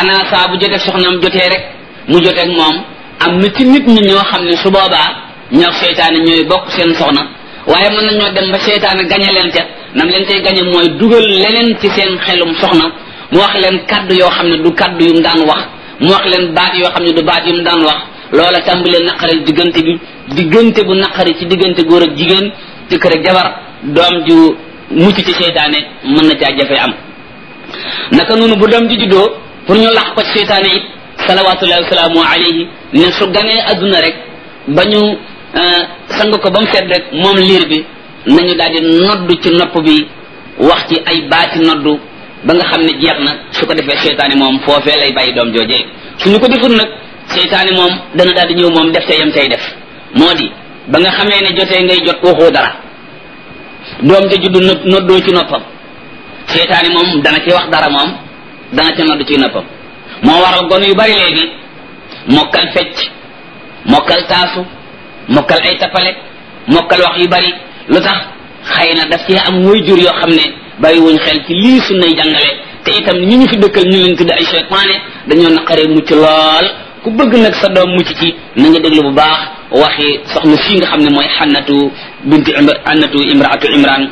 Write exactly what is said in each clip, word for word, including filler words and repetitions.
xanaa saa bu jotee soxnaam jotee rek mu joteeg moom. am na ci nit ñi ñoo xam ne su boobaa ñoo seytaane ñooy bokk seen soxna waaye mën nañoo dem ba seytaane gañe leen ca nam leen tey gañe mooy dugal leneen ci seen xelum soxna mu wax leen kaddu yoo xam ne du kaddu yu mu daan wax mu wax leen baat yoo xam ne du baat yu mu daan wax loola tàmbalee naqari diggante bi diggante bu naqari ci diggante góor ak jigéen ci kër ak jabar doom ju mucc ci seytaane mën na caa jafe am naka noonu bu doom ji juddoo pour ñu laq ko ci seytaane it salawatullahi wasalaamu alayhi ne su ganee adduna rek ba ñu sang ko ba mu set rek moom liir bi nañu daal di noddu ci nopp bi wax ci ay baati noddu ba nga xam ne jeex na su ko defee seytaane moom foofee lay bàyyi doom joojee suñu ko deful nag seytaane moom dana daal di ñëw moom def te yam tay def moo di ba nga xamee ne jotee ngay jot waxoo dara doom ja juddu noddoo ci noppam seytaane moom dana ci wax dara moom dana ci noddu ci noppam moo waral gone yu bari léegi mokkal fecc mokkal taasu mokkal ay tappale mokkal wax yu bari lu tax xëy na daf ci am way jur yoo xam ne bàyyi wuñ xel ci lii sunnay jàngale te itam ñi ñu fi dëkkal ñu leen tudd ay seytaane dañoo naqaree mucc lool ku bëgg nag sa doom mucc ci na nga déglu bu baax waxi soxna fii nga xam ne mooy xannatu bintu xannatu imraatu imran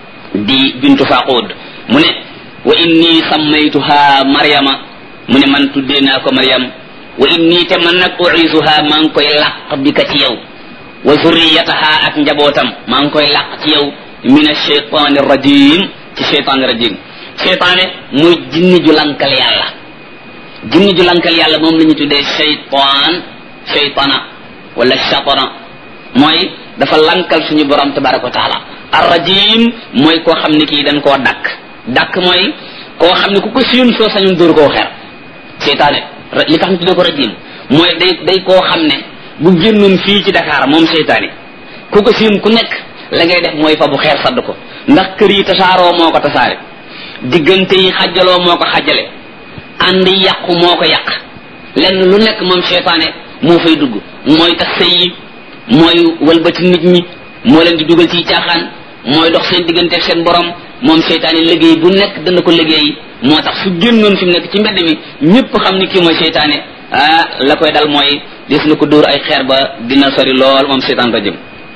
di bintu faqud mu ne wa inni sammaytuha maryama mu ne man tuddee naa ko maryam wa inni te man nag uisuha maa ngi koy làq bi ka ci yow wa zurriyataha ak njabootam maa ngi koy làq ci yow min ash-shaytan ar-rajim ci shaytan rajim shaytaane muy jinni ju lankal yàlla jinni ju lankal yàlla moom la ñu tuddee shaytan shaytana wala shatana mooy dafa lankal suñu borom tabaraka wa taala ar-rajim mooy koo xam ne kii dañ koo dakk dakk mooy koo xam ne ku ko siyun soo sañun dóor koo xer seytaane li tax ñu tuddee ko rajim mooy day day koo xam ne bu génnoon fii ci Dakar moom seytaane ku ko siyun ku nekk la ngay def mooy fa bu xeer sadd ko ndax kër yi tasaaroo moo ko tasaare diggante yi xajaloo moo ko xajale ànd yàqu moo ko yàq lenn lu nekk moom seytaane moo fay dugg mooy tax sëy yi mooy walbati nit ñi moo leen di dugal ci caaxaan mooy dox seen diggante ak seen borom moom seytaane liggéey bu nekk dana ko liggéey moo tax su génnoon fi mu nekk ci mbedd mi ñëpp xam ni kii mooy seytaane ah la koy dal mooy des na ko dóor ay xeer ba dina sori lool moom seytaan rajim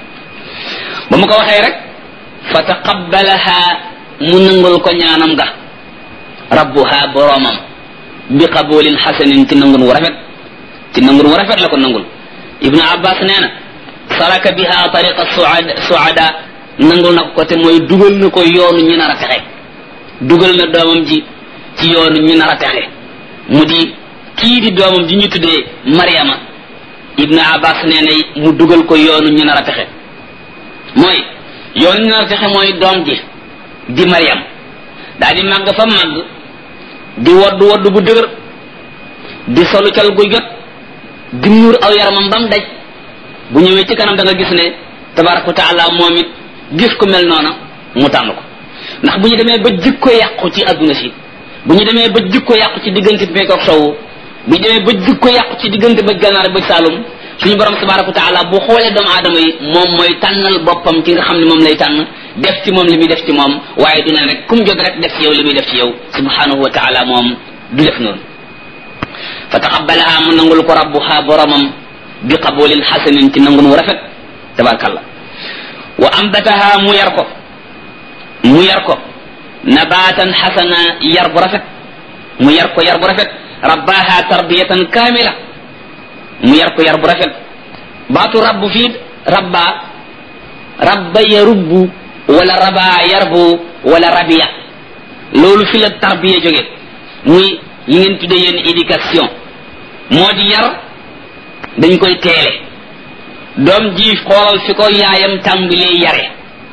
ba mu ko waxee rek fa taqabbalaha mu nangul ko ñaanam ga rabbuha boromam bi qabulin hasanin ci nangun wu rafet ci nangun wu rafet la ko nangul ibnu abbas nee na salaka biha tariqa suada suada nangul na ko te mooy dugal na ko yoonu ñu nar a texe dugal na doomam ji ci yoonu ñu nar a texe mu di kii di doomam ji ñu tuddee Maryama ibnu abbas nee na mu dugal ko yoonu ñu nar a texe mooy yoonu ñu nar a texe mooy doom ji di Maryam daa di màgg fa màgg di woddu woddu bu dëgër di solu cal gu jot di muur aw yaramam bam daj bu ñëwee ci kanam da nga gis ne tabaraka wa taala moom it gis ku mel noona mu tànn ko ndax bu ñu demee ba jikko yàqu ci adduna si bu ñu demee ba jikko yàqu ci diggante bi ak sowu bu ñu demee ba jikko yàqu ci diggante ba gànnaar ba saalum suñu borom tabaraka wa taala bu xoolee doomu aadama yi moom mooy tànnal boppam ci nga xam ne moom lay tànn def ci moom li muy def ci moom waaye du ne rek kum jot rek def ci yow li muy def ci yow subhanahu wa taala moom du def noonu fa taqabbalaha mu nangul ko rabbuha boromam bi qabulin hasanin ci nangun wu rafet tabarakallah wa ambataha mu yar ko mu yar ko nabatan hasana yar bu rafet mu yar ko yar bu rafet rabbaha tarbiyatan kamila mu yar ko yar bu rafet baatu rabbu fii rabba rabba yarubbu wala raba yarbu wala rabiya loolu fi la tarbiya jóge muy yi ngeen tuddee yéen éducation moo di yar dañ koy teele doom ji xoolal fi ko yaayam tàmbalee yare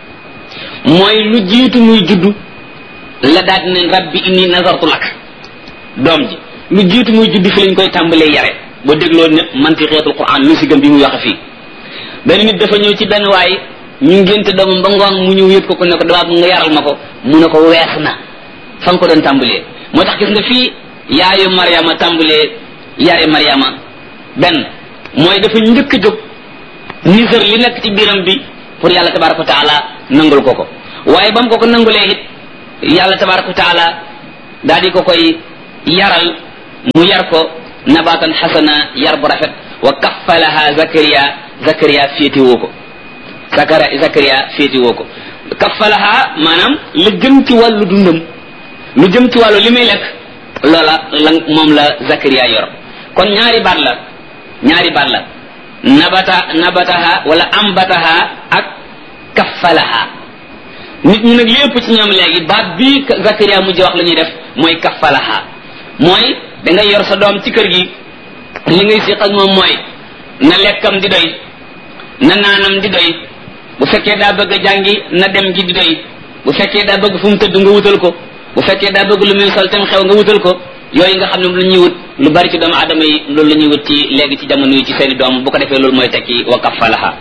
mooy lu jiitu muy juddu la daal ne rabbi inni nazartu lak doom ji lu jiitu muy juddu fi lañ koy tàmbalee yare boo dégloo ne mantiqeetul quran lu si gëm bi muy waxe fii benn nit dafa ñëw ci benn waay ñu ngénte doomam ba ngoon mu ñëw yëpp ko ku ne ko damaa nga yaral ma ko mu ne ko wees na fa nga ko doon tàmbalee moo tax gis nga fii yaayu Mariama tàmbalee yare Mariama benn mooy dafa njëkk a jóg nisër li nekk ci biiram bi pour yàlla tabaraka wa taala nangul ko ko waaye ba mu ko ko nangulee it yàlla tabaraka wa taala daal di ko koy yaral mu yar ko nabatan xasana yar bu rafet wa kaffalaha zakariya zakariya féeti woo ko zakara zakariya féeti woo ko kaffalaha maanaam lu jëm ci wàllu dundam lu jëm ci wàllu li muy lekk loola la moom la zakariya yor kon ñaari baat la ñaari baat la nabata nabataha wala ambataha ak kaffalaha nit ñi nag lépp ci ñoom léegi baat bii zakariya mujj wax la ñuy def mooy kaffalaha mooy da ngay yor sa doom ci kër gi li ngay siq ak moom mooy na lekkam di doy na naanam di doy bu fekkee daa bëgg a jàngi na dem gi di doy bu fekkee daa bëgg fu mu tëdd nga wutal ko bu fekkee daa bëgg lu muy sol tam xew nga wutal ko yooyu nga xam ne lu ñuy wut lu bari ci doomu aadama yi loolu la ñuy wut ci léegi ci jamono yi ci seeni doom bu ko defee loolu mooy tekki wa kaffalaha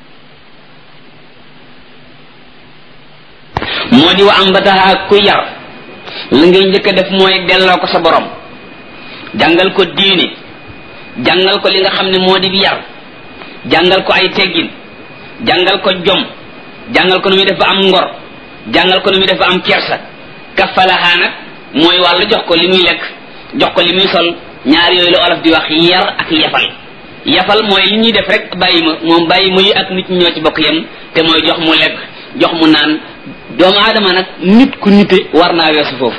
moo di wa ambataha ku yar la ngay njëkk a def mooy delloo ko sa borom jàngal ko diine jàngal ko li nga xam ne moo di yar jàngal ko ay teggin jàngal ko jom jàngal ko nu muy def ba am ngor jàngal ko nu muy def ba am kersa kaffalaha nag mooy wàllu jox ko li muy lekk jox ko li muy sol ñaar yooyu la olof di wax yar ak yafal yafal mooy li ñuy def rek bàyyi ma moom bàyyi ma yi ak nit ñi ñoo ci bokk yem te mooy jox mu lekk jox mu naan doomu aadama nag nit ku nite war naa weesu foofu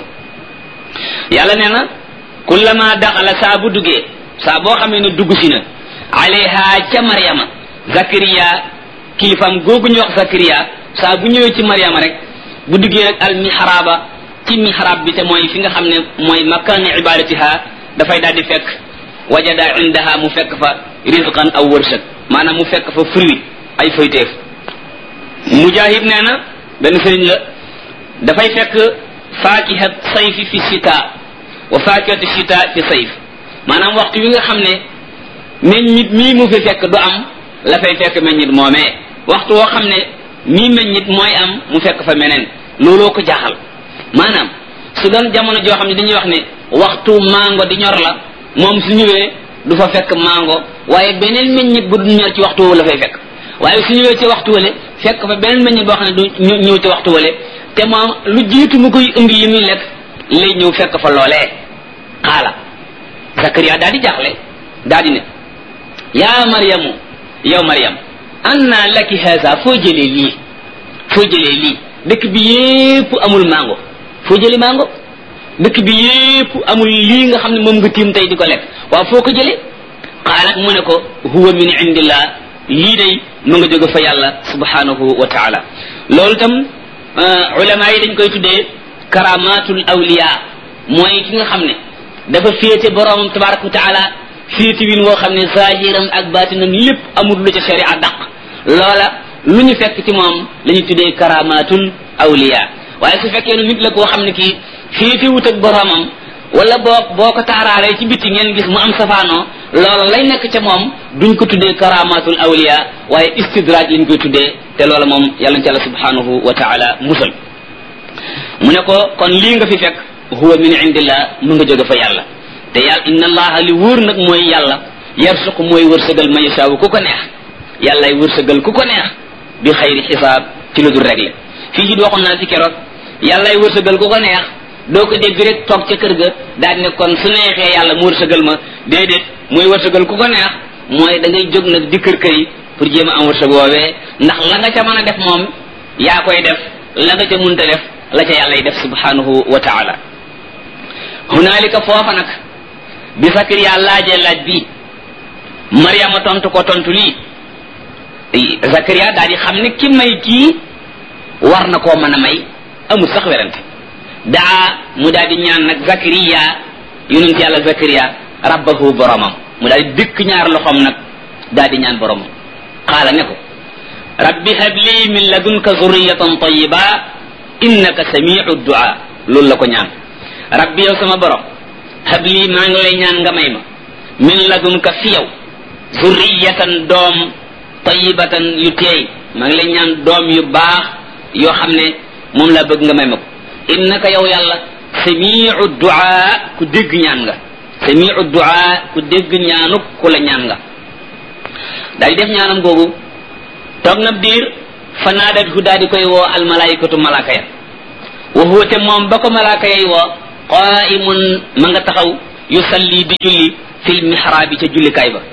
yàlla nee na kullama daxala saa bu duggee saa boo xamee ne dugg si na alayha ca Maryama Zakariya kilifam googu ñu wax Zakariya saa bu ñëwee ci Maryama rek bu duggee rek al mihraba ci mihrab bi te mooy fi nga xam ne mooy makaani ibadatiha dafay daal di fekk wajada indaha mu fekk fa rizqan aw wërsëg maanaam mu fekk fa fruit ay foyteef Mujahid nee na benn sëriñ la dafay fekk faakihat sayfi fi sita wa faakihatu sita fi sayf maanaam waxtu wi nga xam ne meññit mii mu fi fekk du am la fay fekk meññit moomee waxtu woo xam ne mii meññit mooy am mu fekk fa meneen looloo ko jaaxal maanaam su doon jamono joo xam ne dañuy wax ne waxtu mango di ñor la moom su ñëwee du fa fekk mango waaye beneen meññit bu du ñor ci waxtu woowu la fay fekk waaye su ñëwee ci waxtu wale fekk fa beneen meññit boo xam ne du ñëw ci waxtu wale te moom lu jiitu mu koy indi li muy lekk lay ñëw fekk fa loolee xaala Zakariya daal di jaaxle daal di ne yaa Maryamu yow Maryam anna laki haza foo jëlee lii foo jëlee lii dëkk bi yépp amul mango foo jëlee mango dëkk bi yépp amul lii nga xam ne moom nga tiim tey di ko lekk waaw foo ko jëlee xaalat mu ne ko huwa min indillah lii day mu nga jóge fa yàlla subhanahu wa taala loolu tam ulama yi dañ koy tuddee karamatul awliya mooy ki nga xam ne dafa féete boroomam tabaraka wa taala féete win woo xam ne zahiram ak batinam lépp amul lu ca sharia daq loola lu ñu fekk ci moom la ñu tuddee karamatul awliya waaye su fekkee ne nit la koo xam ne kii féete wut ak boroomam wala boo boo ko taaraalee ci bitti ngeen gis mu am safaanoo loola lay nekk ca moom duñ ko tuddee karamatul awliya waaye istidraaj lañ koy tuddee te loola moom yàlla ci yàlla subhanahu wa taala musal mu ne ko kon lii nga fi fekk huwa min indillah mu nga jóge fa yàlla te yàlla inna allaha li wóor nag mooy yàlla yarsuqu mooy wërsëgal ma yashaawu ku ko neex yàllay wërsëgal ku ko neex bi xayri xisaab ci lu dul réglé fii ci waxoon naa ci keroog yàllay wërsëgal ku ko neex doo ko dégg rek toog ca kër ga daal ne kon su neexee yàlla mu wërsëgal ma déedéet mooy wërsëgal ku ko neex mooy da ngay jóg nag di kër kër yi pour jéem a am wërsëg woowee ndax la nga ca mën a def moom yaa koy def la nga ca munta def la ca yàllay def subhanahu wa taala hunaalika foofa nag bi Zakariya laajee laaj bi Maryama tontu ko tontu lii Zakariya daal di xam ne ki may kii war na koo mën a may amul sax werante daa mu daal di ñaan nag Zakariya yonent yàlla Zakariya rabbahu boromam mu daal di dëkk ñaar loxoom nag daal di ñaan boromam qaala ne ko rabbi habli min ladunka zurriyatan tayyiba innaka samiu du'a loolu la ko ñaan rabbi yow sama borom habli maa ngi lay ñaan nga may ma min ladunka fi yow zurriyatan doom tayyibatan yu teey maa ngi lay ñaan doom yu baax yoo xam ne moom laa bëgg nga may ma ko innaka yow yàlla samiu du'a ku dégg ñaan nga samiu du'a ku dégg ñaanuk ku la ñaan nga daal di def ñaanam googu toog na biir fa naadat hu daal di koy woo al malaikatu malaaka ya wa huwa te moom ba ko malaaka yay woo qaimun ma nga taxaw yusalli di julli fil mihraabi ca jullikaay ba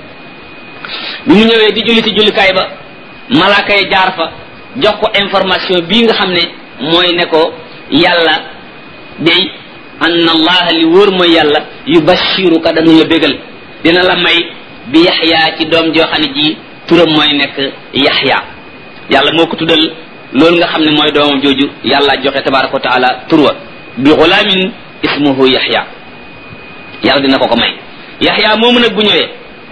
bi mu ñëwee di julli ci jullikaay ba malaaka yi jaar fa jox ko information bii nga xam ne mooy ne ko yàlla day anna allaha li wóor mooy yàlla yubashiruka dana la bégal dina la may bi yaxya ci doom joo xam ne ji turam mooy nekk yaxya yàlla moo ko tuddal loolu nga xam ne mooy doomam jooju yàlla joxe tabaraka wa taala turwa bi xulaamin ismuhu yaxya yàlla dina ko ko may yaxya moomu nag bu ñëwee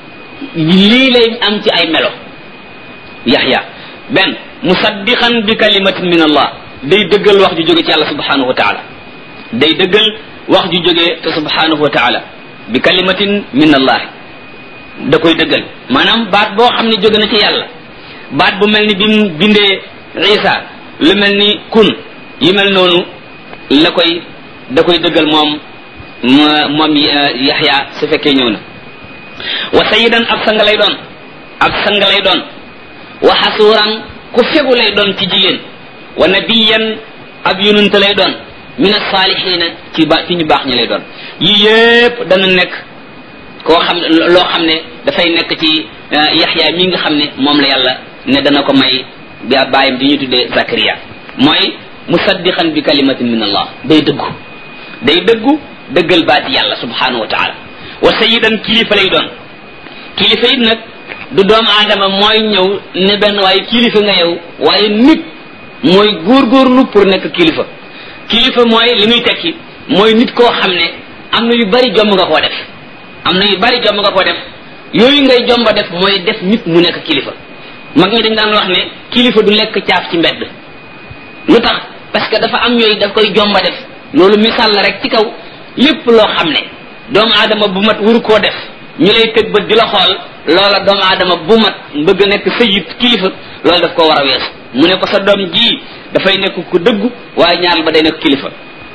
lii lay am ci ay melo yaxya benn musaddiqan bi kalimatin min allah day dëggal wax ju jóge ci yàlla subhanahu wa taala day dëggal wax ju jóge te subhanahu wa taala bi kalimatin min allah da koy dëggal maanaam baat boo xam ne jóge na ci yàlla baat bu mel ni bi mu bindee isa lu mel ni kun yu mel noonu la koy da koy dëggal moom moom yaxya su fekkee ñëw na wa sayidan ab sang lay doon ab sang lay doon wa xasuuran ku fegu lay doon ci jigéen wa nabiyan ab yonent lay doon min as-saalihiina ci ba ci ñu baax ñi lay doon yii yépp dana nekk koo xam ne loo xam ne dafay nekk ci yaxya mi nga xam ne moom la yàlla ne dana ko may bi bàyyam di ñu tuddee Zakariya mooy musaddiqan bi kalimatin min allah day dëggu day dëggu dëggal baati yàlla subhanahu wa taala wa sayidan kilifa lay doon kilifa it nag du doomu aadama mooy ñëw ne benn waaye kilifa nga yow waaye nit mooy góorgóorlu pour nekk kilifa kilifa mooy li muy tekki mooy nit koo xam ne am na yu bari jomb nga koo def am na yu bari jomb nga koo def yooyu ngay jomba def mooy def nit mu nekk kilifa mag ñi dañ daan wax ne kilifa du lekk caaf ci mbedd lu tax parce que dafa am yooyu daf koy jomba def loolu misaal la rek ci kaw lépp loo xam ne doomu aadama bu mat wuru koo def ñu lay tëg bët di la xool loola doomu aadama bu mat bëgg nekk sayid kilifa loolu daf ko war a weesu mu ne ko sa doom ji dafay nekk ku dëggu waaye ñaar ba day nekk kilifa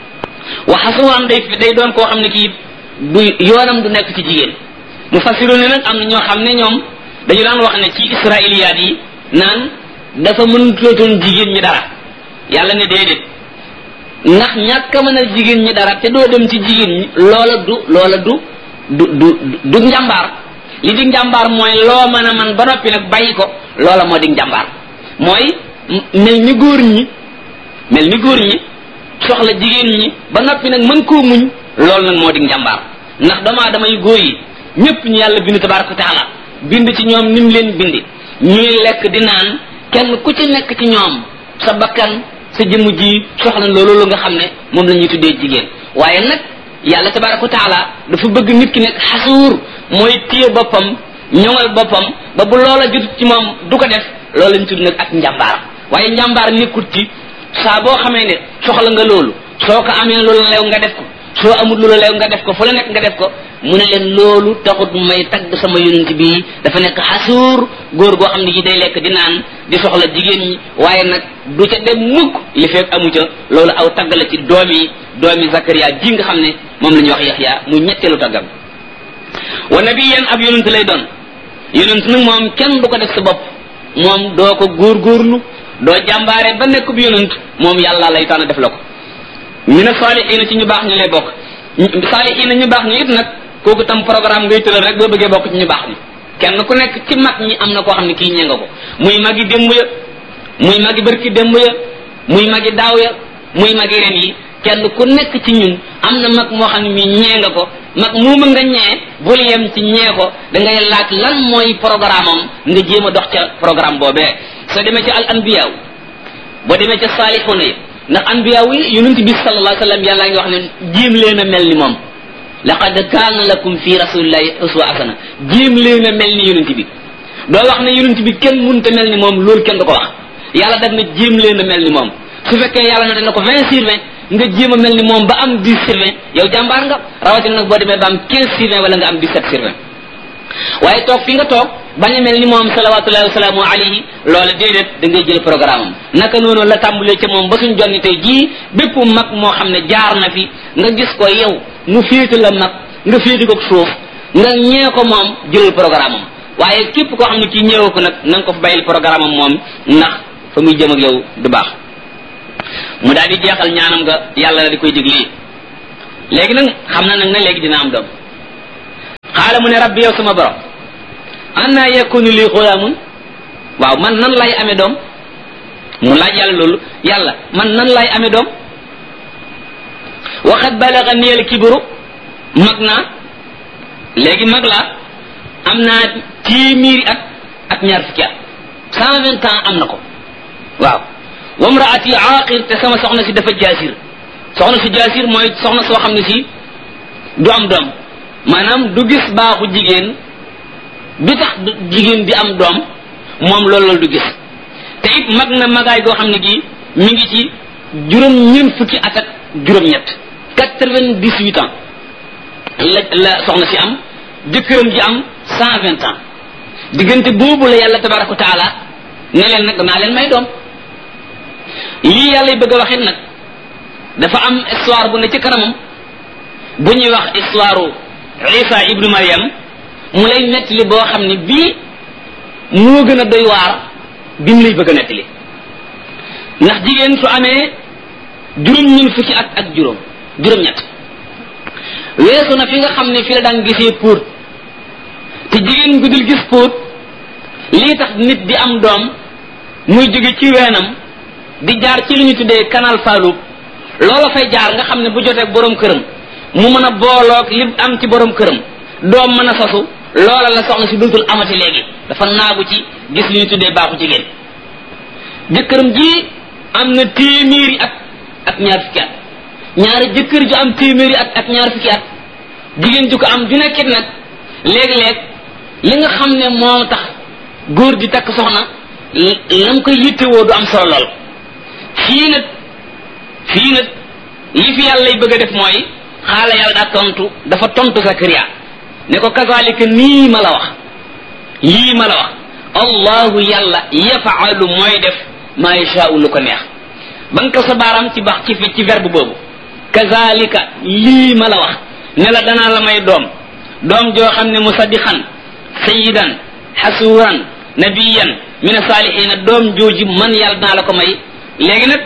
wa xasuwaan day day doon koo xam ne kii du yoonam du nekk ci jigéen mu fasiru ne nag am na ñoo xam ne ñoom dañu daan wax ne ci israiliyaat yi naan dafa mën tootoon jigéen ñi dara yàlla ne déedéet ndax ñàkk a mën a jigéen ñi dara te doo dem ci jigéen ñi loola du loola du du du du njàmbaar li di njàmbaar mooy loo mën a man ba noppi nag bàyyi ko loola moo di njàmbaar mooy mel ni góor ñi mel ni góor ñi soxla jigéen ñi ba noppi nag mën koo muñ loolu nag moo di njàmbaar ndax doomu aadama yu góor yi ñëpp ñu yàlla bind tabaraka taala bind ci ñoom ni mu leen bindi ñuy lekk di naan kenn ku ci nekk ci ñoom sa bakkan sa jëmm ji soxla loolu nga xam ne moom la ñuy tuddee jigéen waaye nag yàlla tabaraka taala dafa bëgg nit ki nekk xasuur mooy téye boppam ñoŋal boppam ba bu loola jotut ci moom du ko def loolu lañ tudd nag ak njàmbaar waaye njàmbaar nekkut ci saa boo xamee ne soxla nga loolu soo ko amee loolu leew nga def ko soo amul loolu leew nga def ko fu la nekk nga def ko mu ne leen loolu taxut may tagg sama yonent bi dafa nekk xasuur góor goo xam ne ji day lekk di naan di soxla jigéen ñi waaye nag du ca dem mukk li fekk amu ca loolu aw tagg la ci doomi doomi Zakariya ji nga xam ne moom la ñuy wax Yaxya mu ñetteelu taggam wa nabiyan ab yonent lay doon yonent nag moom kenn du ko def sa bopp moom doo ko góorgóorlu doo jàmbaare ba nekk bu yonent moom yàlla lay tànn def la ko mina saalihiina ci ñu baax ñu lay bokk saalihiina ñu baax ñu it nag kooku tam programme ngay tëral rek boo bëggee bokk ci ñu baax ni kenn ku nekk ci mag ñi am na koo xam ne kii ñee nga ko muy magi démb ya muy magi bërki démb ya muy magi daaw ya muy magi ren yi kenn ku nekk ci ñun am na mag moo xam ne mii ñee nga ko mag muuma nga ñee bul yem ci ñee ko da ngay laaj lan mooy programme am nga jéem a dox ca programme boobee soo demee ci al anbiyaaw boo demee ca saalixuuna yi ndax anbiyaaw yi yonent bi sallallahu alayhi wa sallam yàlla ngi wax ne jéem leen a mel ni moom laqad kaana lakum fi rasulillahi uswa hasana jéem leen a mel ni yonent bi doo wax ne yonent bi kenn mënta mel ni moom loolu kenn du ko wax yàlla dag na jéem leen a mel ni moom su fekkee yàlla na dana ko vingt sur vingt nga jéem a mel ni moom ba am dix sur vingt yow jàmbaar nga rawatina nag boo demee ba am quinze sur vingt wala nga am dix-sept sur vingt waaye toog fi nga toog bañ a mel ni moom salawatullahi wasalaamu alayhi loola déedéet da ngay jël programme am naka noonu la tàmbalee ca moom ba suñ jonni tey jii bépp mag moo xam ne jaar na fi nga gis ko yow mu féete la mag nga féete ko suuf nga ñee ko moom jëlal programme am waaye képp koo xam ne kii ñëwoo ko nag na nga ko fa bàyyil programme am moom ndax fa muy jëm ak yow du baax mu daal di jeexal ñaanam nga yàlla la di koy dig lii léegi nag xam na nag ne léegi dina am doom qaala mu ne rabbi yow sama borom anna yakunu li xulaamun waaw man nan lay amee doom mu laaj yàlla loolu yàlla man nan lay amee doom waxat balaga niyal kibru mag naa léegi mag laa am naa téeméeri at ak ñaar fukki at cent vingt ans am na ko waaw wamraati aaqir te sama soxna si dafa jaasir soxna si jaasir mooy soxna soo xam ne si du am doom maanaam du gis baaxu jigéen bi tax jigéen di am doom moom loolu loolu du gis te it mag na magaay goo xam ne gii mi ngi ci juróom ñeent fukki at ak juróom-ñett quatre-vingt-dix-huit ans la la soxna si am jëkkëram ji am cent vingt ans diggante boobu la yàlla tabaraka wa taala ne leen nag damaa leen may doom lii yàlla bëgg a waxit nag dafa am histoire bu ne ci kanamam bu ñuy wax histoire Isa ibnu Maryam mu lay nettali boo xam ne bii moo gën a doy waar bi mu lay bëgg a nettali ndax jigéen su amee juróom ñun fukki at ak juróom juróom-ñett weesu na fi nga xam ne fi la daan gisee póot te jigéen gu dul gis póot lii tax nit di am doom muy jóge ci weenam di jaar ci li ñu tuddee canal Fallou loola fay jaar nga xam ne bu jotee borom këram mu mën a booloog li am ci borom këram doom mën a sosu loola la soxna si dootul amati léegi dafa naagu ci gis li ñu tuddee baaxu jigéen jëkkëram ji am na téeméeri at ak ñaar fukki at ñaari jëkkër ju am téeméeri at ak ñaar fukki at jigéen ju ko am ju nekkit nag léeg-léeg li nga xam ne moo tax góor di takk soxna lam koy yittewoo du am solo lool fii nag fii nag li fi yàlla lay bëgg a def mooy xaala yàlla daa tontu dafa tontu Zakariya ne ko kazalika nii ma la wax lii ma la wax allahu yàlla yafaalu mooy def maa yashaau lu ko neex ba nga ko sa baaram ci bax ci fi ci verbe boobu kazalika lii ma la wax ne la danaa la may doom doom joo xam ne musaddiqan sayyidan xasuuran nabiyan min asaalihina doom jooji man yàlla danaa la ko may léegi nag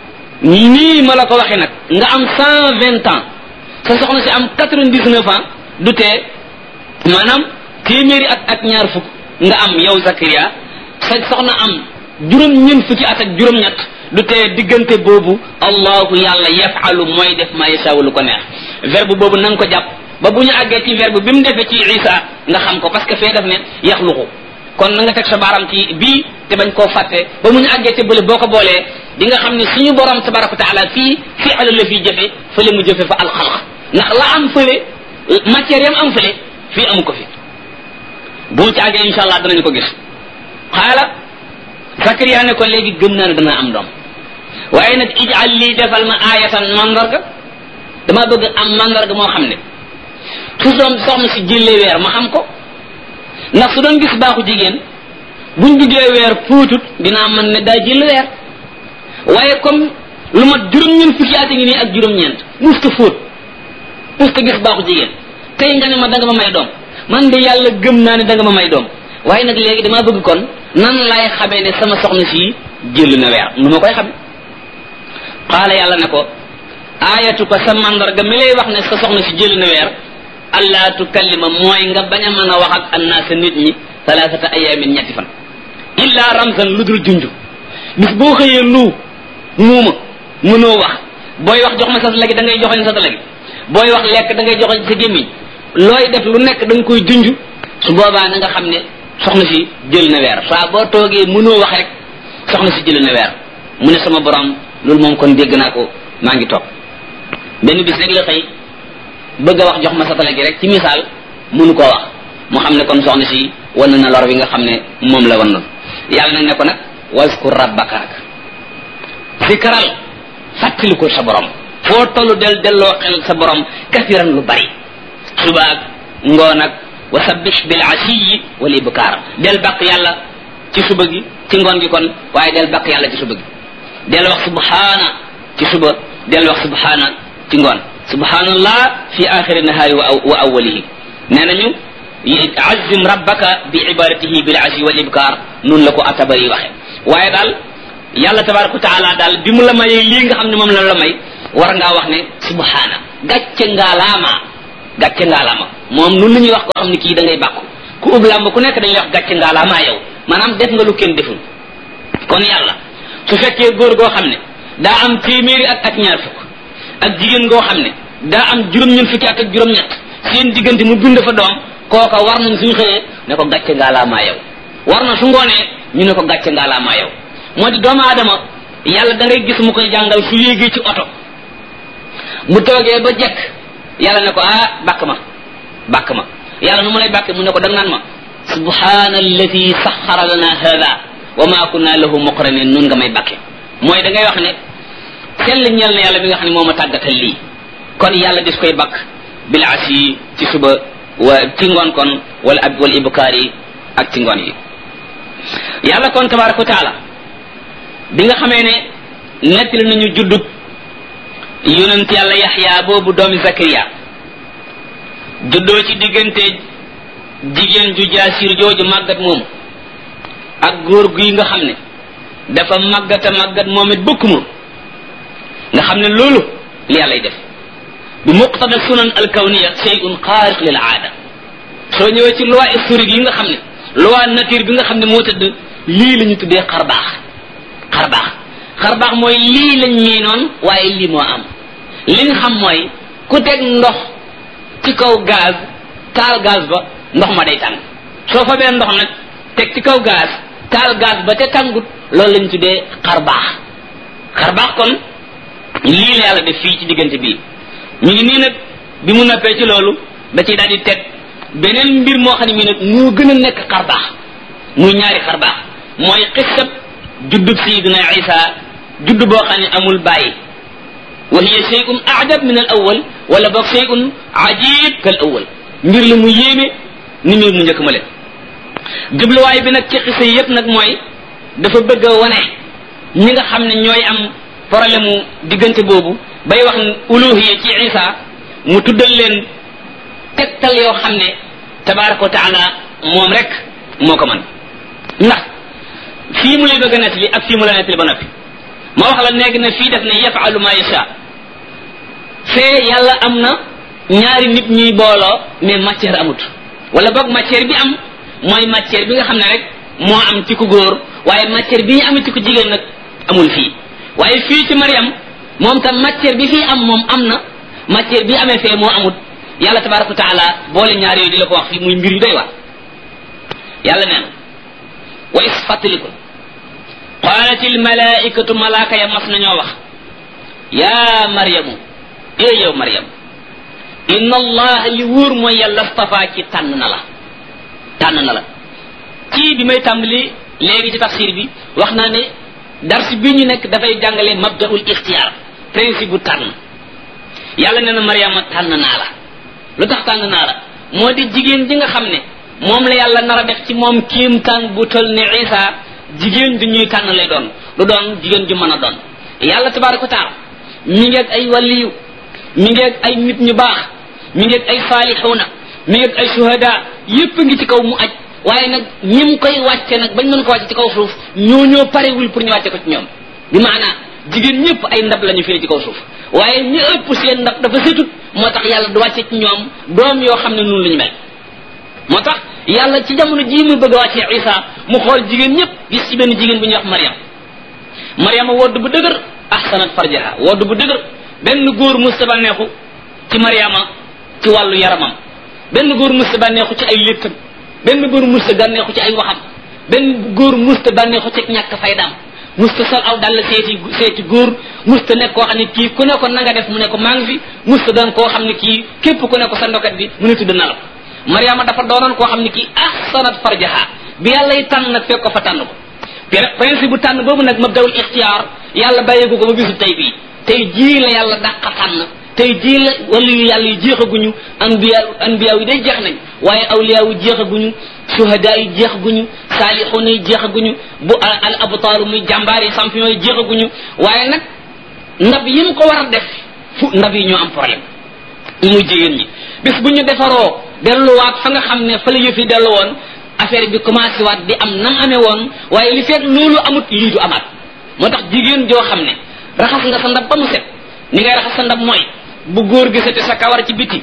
nii ma la ko waxee nag nga am cent vingt ans sa soxna si am quatre-vingt-dix-neuf ans du tee maanaam téeméeri at ak ñaar fukk nga am yow Zakariya sa soxna am juróom-ñeent fukki at ak juróom-ñett du tee diggante boobu allahu yàlla yafalu mooy def ma yasaawu lu ko neex verbe boobu na nga ko jàpp ba bu ñu àggee ci verbe bi mu defee ci Isa nga xam ko parce que fee def ne yaxluqu kon na nga teg sa baaram ci bii te bañ koo fàtte ba mu ñu àggee ci bële boo ko boolee di nga xam ne suñu borom tabaraka wa taala fii fi'al la fii jëfe fële mu jëfe fa alxalq ndax la am fële matière yam am fële fii amu ko fi bu mu ci àggee insha allah danañu ko gis xaala Zakariya ne ko léegi gëm naa ne danaa am doom waaye nag ij'al lii defal ma aayatan mandarga dama bëgg am mandarga moo xam ne su doom soxna si jëlee weer ma xam ko ndax su doon gis baaxu jigéen buñ duggee weer puutut dinaa mën ne daa jël weer waaye comme lu mat juróom-ñeent fukki at ngi nii ak juróom-ñeent musta fóot musta gis baaxu jigéen tey nga ne ma da nga ma may doom man de yàlla gëm naa ne da nga ma may doom waaye nag léegi damaa bëgg kon nan laay xamee ne sama soxna si jël na weer nu ma koy xame qaala yàlla ne ko aayatu ko sa mandarga mi lay wax ne sa soxna si jël na weer allaa tukallima mooy nga bañ a mën a wax ak annaasa nit ñi salaasata ayaamin ñetti fan illa ramzan lu dul junj bis boo xëyee lu muuma mënoo wax booy wax jox ma sa lagi da ngay joxoñ sa lagi booy wax lekk da ngay joxoñ sa gémmiñ looy def lu nekk da nga koy junj su boobaa na nga xam ne soxna si jël na weer saa boo toogee mënoo wax rek soxna si jël na weer mu ne sama borom loolu moom kon dégg naa ko maa ngi toog benn bis rek la xëy bëgg a wax jox ma sa lagi rek ci misaal mënu koo wax mu xam ne kon soxna si wan na lor bi nga xam ne moom la wan noonu yàlla nag ne ko nag waskur rabbaka zikral fàttali ko sa borom foo tollu del delloo xel sa borom kasiran lu bari suba ak ngoon ak wa sabbih bil asiyi wal ibkar del bàq yàlla ci suba gi ci ngoon gi kon waaye del bàq yàlla ci suba gi del wax subhaana ci suba del wax subhaana ci ngoon subhanallah fi axiri nahaari wa awwalihi nee nañu azim rabbaka bi ibadatihi bil asi wal ibkar noonu la ko atabari waxe waaye daal yàlla tabaraka wa taala daal bi mu la mayee lii nga xam ne moom la la may war ngaa wax ne subhaana gàcce ngaa laama gàcce ngaalaama moom nun la ñuy wax koo xam ne kii da ngay bàkku ku ub làmb ku nekk dañuy wax gàcce ngaalaama yow maanaam def nga lu kenn deful kon yàlla su fekkee góor goo xam ne daa am téeméeri at ak ñaar fukk ak jigéen goo xam ne daa am juróom-ñeent fukki at ak juróom-ñett seen diggante mu bind fa doom kooka war nañ suñu xëyee ne ko gàcce ngaalaama yow war na su ngoonee ñu ne ko gàcce ngaalaama yow moo di doomu aadama yàlla da ngay gis mu koy jàngal su yéegee ci oto mu toogee ba jekk yàlla ne ko ah bàkk ma bàkk ma yàlla nu mu lay bàkke mu ne ko da nga naan ma subhana allati saxara lana hada wa ma kunna lahu muqrinin nun nga may bàkke mooy da ngay wax ne sell ñel na yàlla bi nga xam ne moo ma tàggatal lii kon yàlla dis koy bàkk bil asi ci suba wa ci ngoon kon wala ab wala ibkaar yi ak ci ngoon yi yàlla kon tabaraka wa taala bi nga xamee ne nettali nañu juddub yonent yàlla yaxya boobu doomi zakariya juddoo ci diggante jigéen ju jaasir jooju màggat moomu ak góor gi nga xam ne dafa màggata màggat moom it bëkk mu nga xam ne loolu li yàllay def bi muqtada sunan alkawniya shay'un xaariq lil aada soo ñëwee ci loi historique yi nga xam ne loi nature bi nga xam ne moo tëdd lii la ñu tuddee xarbaax xarbaax xarbaax mooy lii lañ miinoon waaye lii moo am li nga xam mooy ku teg ndox ci kaw gaz taal gaz ba ndox ma day tàng soo fa bee ndox nag teg ci kaw gaz taal gaz ba te tàngut loolu lañ tuddee xarbaax xarbaax kon lii la yàlla def fii ci diggante bii ñu ngi nii nag bi mu noppee ci loolu da ciy daal di teg beneen mbir moo xam ne mii nag moo gën a nekk xarbaax muy ñaari xarbaax mooy xissab juddub sayidina isa judd boo xam ne amul bàyyi wa hiya shay'un a'jab min al awwal wala boog shay'un ajib kal awwal mbir la mu yéeme ni mbir mu njëkk ma leen jubluwaay bi nag ci xisa yépp nag mooy dafa bëgg a wane ñi nga xam ne ñooy am problème mu diggante boobu bay wax uluhiya ci isa mu tuddal leen tegtal yoo xam ne tabaraka wa taala moom rek moo ko mën ndax fii mu lay bëgg a nettali ak fii mu la nettali ba noppi ma wax la léegi ne fii def ne yafalu ma yasha fee yàlla am na ñaari nit ñuy booloo mais matière amut wala boog matière bi am mooy matière bi nga xam ne rek moo am ci ku góor waaye matière bi ñu am ci ku jigéen nag amul fii waaye fii ci Mariam moom tam matière bi fii am moom am na matière bi amee fee moo amut yàlla tabaraka wa taala boole ñaar yooyu di la ko wax fii muy mbir yu doy waar yàlla nee na wa is fàttalikul qalat il malaikatu malaaka ya mas nañoo wax ya maryamu e yow Maryam inna allah li wóor mooy yàlla stafa ci tànn na la tànn na la ci bi may tàmbali léegi ci tafsir bi wax naa ne dars bi ñu nekk dafay jàngale mabdaul ixtiyaar principe bu tànn yàlla nee na Maryama tànn naa la lu tax tànn naa la moo di jigéen ji nga xam ne moom la yàlla nar a def ci moom kéemtaan bu tol ne Isa jigéen du ñuy tànn lay doon du doon jigéen ju mën a doon yàlla tabaraka wa taala mi ngi ak ay waliyu mi ngi ak ay nit ñu baax mi ngi ak ay saalixuuna mi ngi ak ay shuhada yépp ngi ci kaw mu aj waaye nag ñim koy wàcce nag bañ mën ko wàcce ci kaw suuf ñoo ñoo parewul pour ñu wàcce ko ci ñoom bi maanaa jigéen ñëpp ay ndab lañu fii ci kaw suuf waaye ñi ëpp seen ndab dafa setut moo tax yàlla du wàcce ci ñoom doom yoo xam ne noonu lañu mel moo tax yàlla ci jamono jii mu bëgg a wàccee Isa mu xool jigéen ñëpp gis ci benn jigéen bu ñuy wax Maryam Maryama wodd bu dëgër ahsanat farjaha wodd bu dëgër benn góor musta bànneexu ci Maryama ci wàllu yaramam benn góor musta bànneexu ci ay léttam benn góor musta bànneexu ci ay waxam benn góor musta bànneexu ci ñàkk faydaam musta sol aw dal seeti seeti góor musta nekk koo xam ne kii ku ne ko na nga def mu ne ko maa ngi fi musta doon koo xam ne kii képp ku ne ko sa ndokat bi mu ne tudd na la ko Maryama dafa doonoon koo xam ne kii ahsanat farjaha bi yàlla yi tànn nag fekk ko fa tànn ko principe bu tànn boobu nag mabdawul ixtiyaar yàlla bàyyeeku ko ba bisu tey bii tey jii la yàlla dàqa tànn tey jii la wala yu yàlla yi jeexaguñu anbiya anbiya yi day jeex nañ waaye awliya yi jeexaguñu suhada yi jeexaguñu saalixuuna yi jeexaguñu bu al abtaaru muy jàmbaar yi champion yi jeexaguñu waaye nag ndab yi mu ko war a def fu ndab yi ñoo am problème muy jigéen ñi bis bu ñu defaroo delluwaat fa nga xam ne fa la yëf yi dellu woon affaire bi commencé waat di am nam amee woon waaye li fekk loolu amut lii du amaat moo tax jigéen joo xam ne raxas nga sa ndab ba mu set ni ngay raxas sa ndab mooy bu góor gisate sa kawar ci biti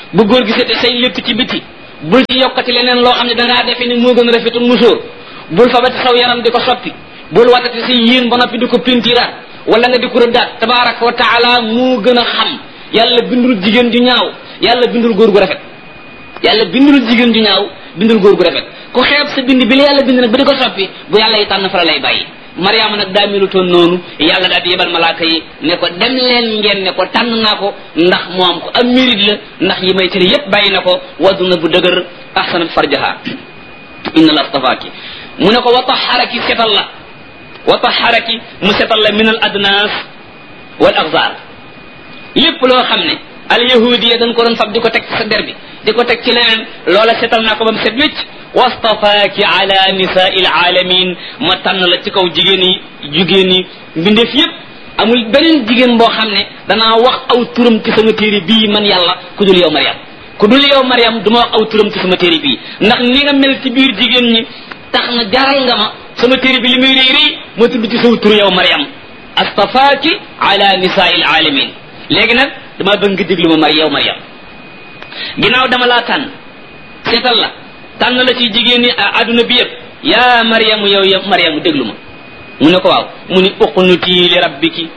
bu góor gi seete say létt ci biti bul ci yokkati leneen loo xam ne dangaa defe ni moo gën a rafetul musóor bul fabati saw yaram di ko soppi bul watati si yéen ba noppi di ko pintiraat wala nga di ko rëddaat tabaraka wa taala moo gën a xam yàlla bindul jigéen ju ñaaw yàlla bindul góor gu rafet yàlla bindul jigéen ju ñaaw bindul góor gu rafet ku xeeb sa bind bi la yàlla bind nag ba di ko soppi bu yàlla yi tànn fa la lay bàyyi Mariama nag daa melutoon noonu yàlla daal di yebal malaaka yi ne ko dem leen ngeen ne ko tànn naa ko ndax moom ko am mérite la ndax yi may tëri yépp bàyyi na ko wadduna bu dëgër ahsanat farjaha inna la astafaaki mu ne ko wa taharaki setal la wa taharaki mu setal la min al adnas wal axzar lépp loo xam ne al yahudiya dañ ko doon fab di ko teg ci sa der bi di ko teg ci leneen loola setal naa ko ba mu set wécc wastafaaki ala nisaai alaalamin ma tànn la ci kaw jigéen yi jigéen yi mbindeef yépp amul beneen jigéen boo xam ne danaa wax aw turam ci sama téere bii man yàlla ku dul yow Mariam ku dul yow Mariam du ma wax aw turam ci sama téere bii ndax ni nga mel ci biir jigéen ñi tax na jaral nga ma sama téere bi li muy réy réy ma tudd ci saw tur yow Mariam astafaaki ala nisaai alaalamin léegi nag dama bëgg nga déglu ma mar yow Mariam ginnaaw dama laa tànn seetal la tànn la ci jigéen ñi adduna bi yëpp yaa Mariam yow yow Mariam déglu ma mu ne ko waaw mu ni uqnuti li rabbiki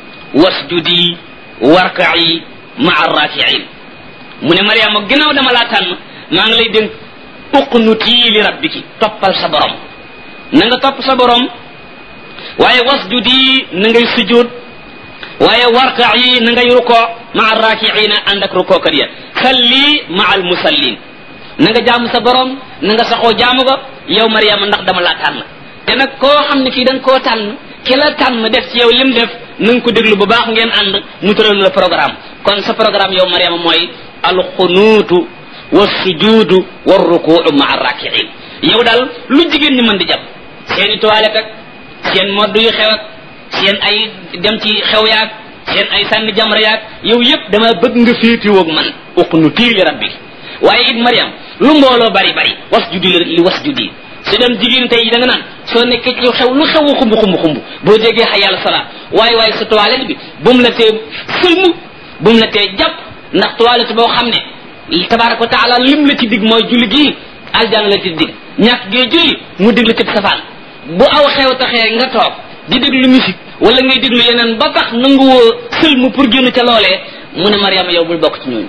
wasjudi warka'i ma'a raki'in mu ne Mariam ginnaaw dama laa tànn maa ngi lay dénk uqnuti li rabbiki toppal sa borom na nga topp sa borom waaye wasjudi na ngay sujud waaye warka'i na ngay rukoo ma'a raki'ina ànd ak rukoo kat ya salli ma'a al musallin na nga jaamu sa borom na nga saxoo jaamu ko yow Mariama ndax dama laa tànn te nag koo xam ne kii da nga koo tànn ki la tànn def ci yow lim def na nga ko déglu bu baax ngeen ànd mu tëral la programme kon sa programme yow Mariama mooy alxunuutu wa sujuudu wa rukuucu maa rakiin yow daal lu jigéen ñi mën di jàpp seen i toilette ak seen modd yu xew ak seen ay dem ci xew yaag seen ay sànni jamra yaag yow yëpp dama bëgg nga féetiwoog man uqnutii li rabbi waaye it Mariam lu mbooloo bari bari wasjudi li wasjudi su dem jigéen tey da nga naan soo nekkee ci xew lu xew xumb xumb xumb boo déggee xay yàlla salaa waaye waaye sa toilette bi bu mu la tee sëlmu bu mu la tee jàpp ndax toilette boo xam ne tabaraka wa taala lim la ci dig mooy julli gii aljana la ci dig ñàkk gee julli mu dig la ci safaan bu aw xew taxee nga toog di déglu musique wala ngay déglu yeneen ba tax nanguwoo sëlmu pour génn ca loolee mu ne Mariama yow bul bokk ci ñooñu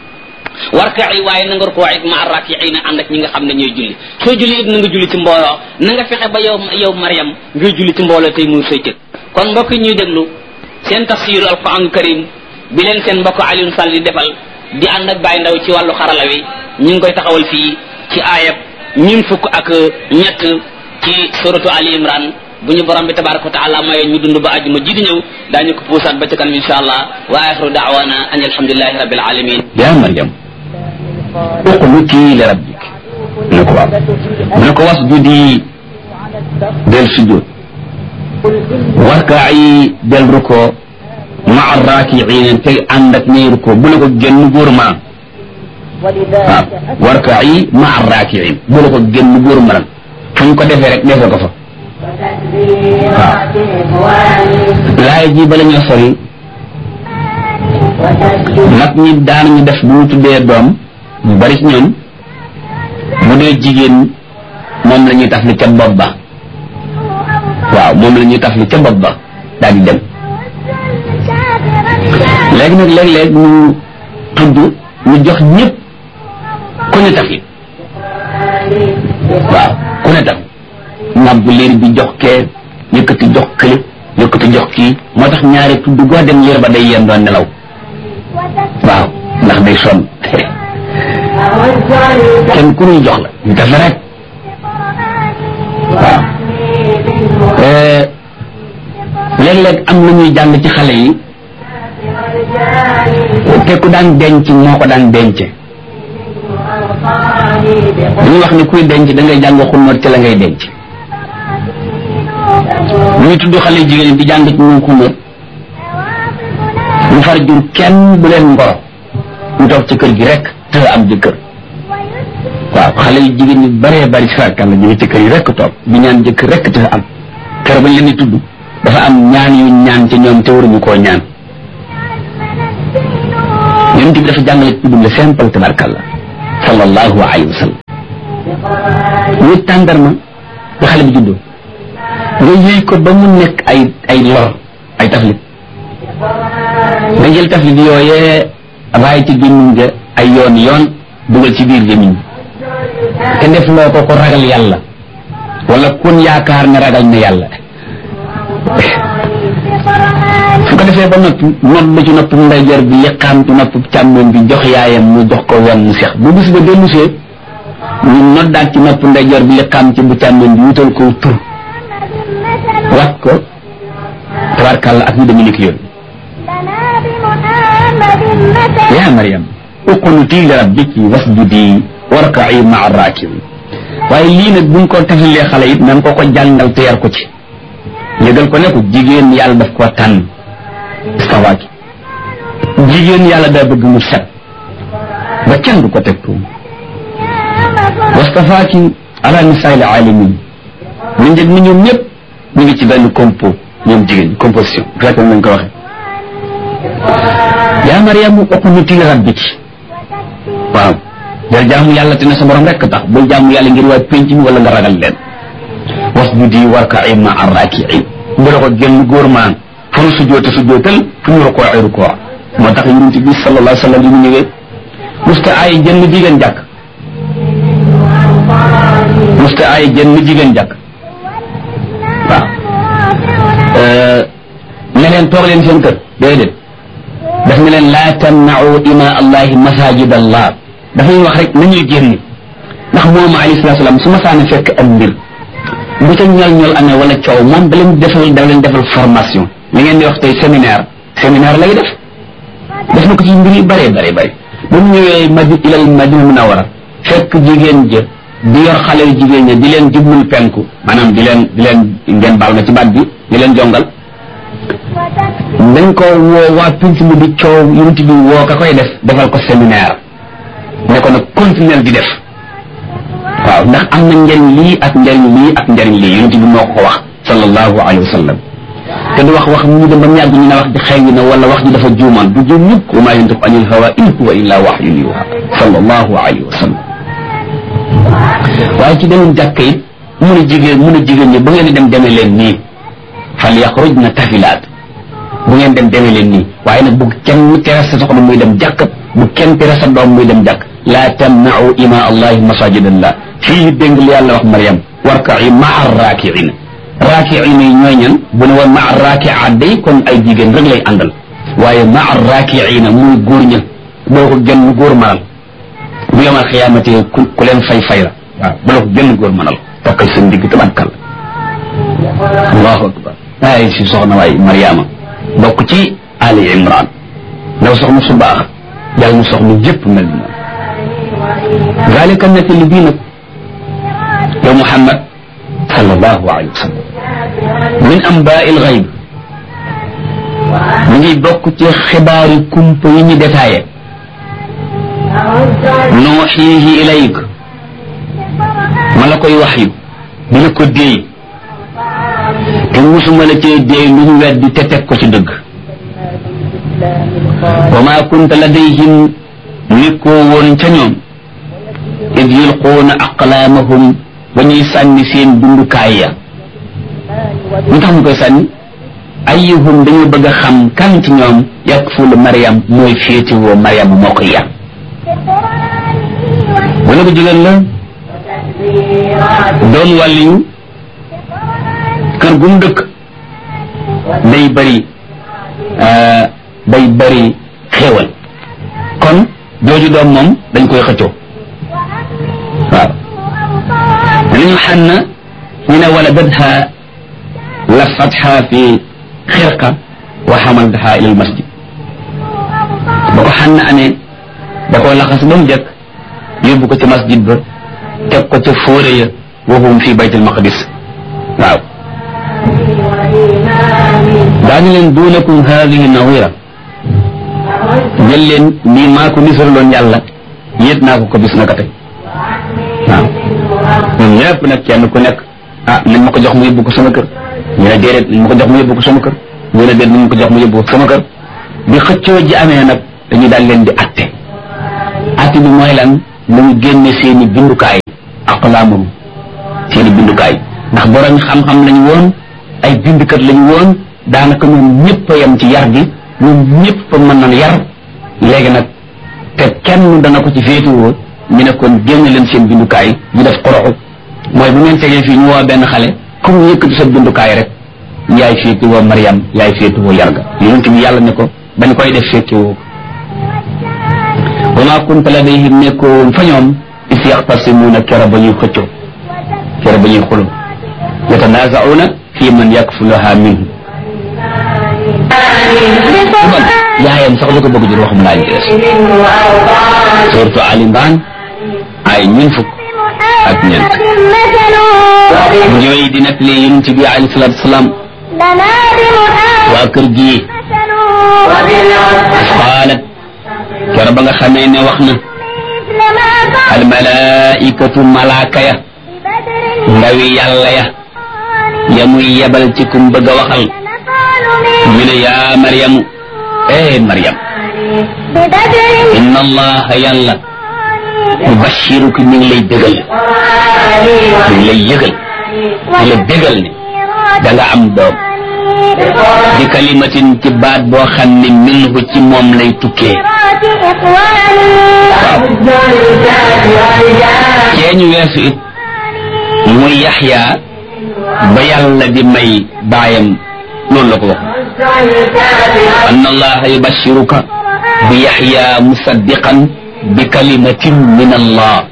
warka'i waaye na nga rukoo it ma raki'ina ànd ak ñi nga xam ne ñooy julli soo julli it na nga julli ci mbooloo na nga fexe ba yow yow Mariam ngay julli ci mbooloo tey muy say cëg kon mbokk yi ñuy déglu seen tafsiru alquran karim bi leen seen mbokk Alioune Sall di defal di ànd ak Baye Ndaw ci wàllu xarala wi ñu ngi koy taxawal fii ci aayab ñun fukk ak ñett ci suratu Ali Imran bu ñu borom bi tabaraka wa taala maye ñu dund ba àjjuma ji di ñëw daañu ko puusaat ba ca kanam insha allah wa axiru da'wana an alhamdulillahi rabbil alamin ya Maryam uqnuti li rabbik mu ne ko waaw mu ne ko wasjudi del sujud warka'i del ruko ma'a raki'in tey ànd ak ñay ruko bu la ko génn góor ma waaw warka'i ma'a raki'in bu la ko génn góor ma fu ñu ko defee rek defee ko fa waaw laay ji bala ñoo sori mag ñi daan ñu def bu ñu tuddee doom ñu bari ci ñoom bu dee jigéen moom la ñuy taf li ca bopp ba waaw moom la ñuy taf li ca bopp ba daal di dem léegi nag léeg-léeg ñu tudd ñu jox ñëpp ku ne taf li waaw ku ne taf nàmp liir bi jox kee yëkkati jox kële yëkkati jox kii moo tax ñaari tudd goo dem liir ba day yeen doon nelaw waaw ndax day sonn kenn ku ñuy jox la ñu def rek waaw léeg-léeg am na ñuy jàng ci xale yi te ku daan denc moo ko daan denc dañuy wax ni kuy denc da ngay jàng xunóot ci la ngay denc ñuy tudd xale jigéen di jàng ci ñu xunóot ñu far jur kenn bu leen ngoro ñu toog ci kër gi rek te am jëkkër waaw xale yu jigéen ñi bëree bëri si fàkkal la ñu ngi ci kër yi rek toog di ñaan jëkkër rek te am kër bañ leen di tudd dafa am ñaan yu ñaan ci ñoom te waruñu koo ñaan yonent bi bi dafa jàngale tudd le simple tabarkalla sallallahu alayhi wa sallam ñu tàndarma ba xale bi juddoo nga yëy ko ba mu nekk ay ay lor ay taflit nga jël taflit yooyee raay ci gémmiñ ga ay yoon yoon dugal ci biir gémmiñ te def loo ko ko ragal yàlla wala kun yaakaar ne ragal na yàlla su ko defee ba noppi nodd ba ci nopp ndeyjoor bi liqaam ci nopp càmmoñ bi jox yaayam mu jox ko wenn mu seex bu bis ba dellusee ñu noddaat ci nopp ndeyjoor bi liqaam ci bu càmmoñ bi wutal ko tur wat ko tabarkàlla ak ñu deme ni ki yoon yaa Maryam uqnuti li rabbiki wasjudi warka'i ma'a raaki'in waaye lii nag buñ ko tafalee xale it nan ko ko jàngal te yar ko ci yëgal ko ne ko jigéen yàlla daf koo tànn istawaaki jigéen yàlla daa bëgg mu set ba kenn du ko teg tuum wastafaaki ala nisaa'il aalamiin ñu njëg ni ñoom ñëpp ñu ngi ci benn compo ñoom jigéen composition fekk nañ ko waxe yaa Maryamu uqnuti li rabbiki waaw del jaamu yàlla te ne sa borom rekk tax bul jaamu yàlla ngir waa penc mi wala nga ragal leen wasjudi warka'i ma'a raaki'iin bu la ko génn góor maan fu ñu sujjoote sujjootal fu ñu rukoo ay rukoo moo tax yonent bi sallallahu alayhi wa sallam li mu ñëwee musta ay jënn jigéen jàkk musta ay jënn jigéen jàkk waaw ne leen toog leen seen kër déedéet daf ne leen laa tamna'u ima allahi masajid allah dafay wax rek nañuy génn ndax moom alayhi salaatu salaam su ma saana fekk am mbir bu ca ñol ñol amee wala coow moom da leen defal da leen defal formation li ngeen di wax tey séminaire séminaire lay def def na ko ci mbir yu bëree bëri bëri ba mu ñëwee madi ilal madina munawara fekk jigéen jë di yor xale yu jigéen ña di leen jublul penku maanaam di leen di leen ngeen baal na ci baat bi di leen jongal dañ ko woo waa pinc mu di coow yonent bi woo ka koy def defal ko séminaire ne ko nag continuer di def waaw ndax am na njëriñ lii ak njëriñ lii ak njëriñ lii yonent bi moo ko wax sallallahu alayhi wa sallam te du wax wax mu dem ba mu yàgg ñu ne wax ji xëy na wala wax ji dafa juumaan du juum mukk wa maa yantiqu anil hawaa in huwa illaa wahyun yuuhaa sallallahu alayhi wa sallam waaye ci demoon jàkk it mun a jigéen mun a jigéen ñi ba ngeen di dem demee leen nii fal yaxrujna tafilaat bu ngeen dem demee leen nii waaye nag bu kenn tere sa soxna muy dem jàkk bu kenn tere sa doom muy dem jàkk laa tamna'u ima allahi masajidallah fii dégg li yàlla wax Maryam warka'i ma'a raaki'in raaki'in yi ñooy ñan bu ne woon ma'a raaki'aat day kon ay jigéen rek lay àndal waaye ma'a raaki'in muy góor ña boo ko gën góor manal bu yomal xiyaamate ku ku leen fay fay la waaw bu la ko gën góor manal tokkal seen digg tabankal allahu akbar ay si soxna waay Maryama bokk ci Ali Imran ndaw soxna su baax yàlla na soxna jëpp mel ni moom zalika nettali bii nag yow Muhammad sallallahu alayhi wa sallam min anbaa'il ghayb mu ngi bokk ci xibaari kumpa yi ñu détaillé nuuhiihi ilayk ma la koy wax yu di la ko déey te musuma la cee déey lu ñu weddi te teg ko ci dëgg wa maa kunta ladayhim nekkoo woon ca ñoom id yulquuna aqlaamahum ba ñuy sànni seen dundukaay ya ñu tax ñu koy sànni ayyuhum dañoo bëgg a xam kan ci ñoom yakfulu Maryam mooy féetewoo Maryam moo koy yar wala ko jigéen la doon wàlliyu kër gum dëkk day bëri day bëri xéewal kon jooju doom moom dañ koy xëccoo waaw danañu xanna ñu ne waladatha lafatha fi xirqa wa xamaltaha ila al masjid ba ko xanna amee da koo laxas ba mu jëkk yóbbu ko ci masjid ba teg ko ca fóore ya wa hum fi bayt al maqdis waaw daañu leen duunakum haadihi nawira jël leen nii maa ko nisaraloon yàlla yéet naa ko ko bis naka tey waaw ñun ñëpp nag kenn ku nekk ah nañ ma ko jox mu yóbbu ko sama kër ñu ne déedéet nañ ma ko jox mu yóbbu ko sama kër ñu ne déet nañ ma ko jox mu yóbbu ko sama kër bi xëccoo ji amee nag dañuy daal leen di atte parti bi mooy lan nañu génne seeni bindukaay aqlaamum seeni bindukaay ndax borom xam-xam lañu woon ay bindkat lañu woon daanaka ñoom ñëpp a yem ci yar gi ñoom ñëpp a mën na yar léegi nag te kenn dana ko ci féetewoo ñu ne kon génne leen seen bindukaay ñu def xoroxu mooy bu ngeen tegee fii ñu woo benn xale comme yëkkati sa bindukaay rek yaay féetewoo Mariam yaay féetewoo yar ga yonent bi yàlla ne ko bañ koy def féetewoo wa maa kunta ladayhim nekkoon fa ñoom is yaxtasimuuna kera ba ñuy xëccoo kera ba ñuy xuloo yatanaazauna fi man yakfulaha minhu bon yaayam sax la ko bëgg jur waxum laa ñu des surtout Ali Imran ay ñun fukk ak ñeent mu ñooy di nekk li yonent bi alayhi salaatu wasalaam waa kër gi qaalat kera ba nga xamee ne wax na al malaikatu malaaka ya ndawi yàlla ya ya muy yebal ci kum bëgg a waxal ñu ne yaa Maryamu eh Maryam inna allaha yàlla yubashiruki mi ngi lay bégal mi ngi lay yëgal mi la bégal ne da nga am doom di kalimatin ci baat boo xam ne minhu ci moom lay tukkee waaw cee ñu weesu it muy Yaxya ba yàlla di may baayam loolu la ko wax anna allaha yubashiruka bi Yaxya musaddiqan bi kalimatin min allah